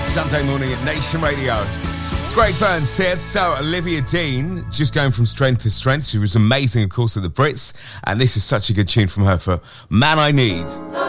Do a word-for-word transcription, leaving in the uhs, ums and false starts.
Sunday morning at Nation Radio. It's Greg Burns here. So, Olivia Dean, just going from strength to strength. She was amazing, of course, at the Brits. And this is such a good tune from her for Man I Need.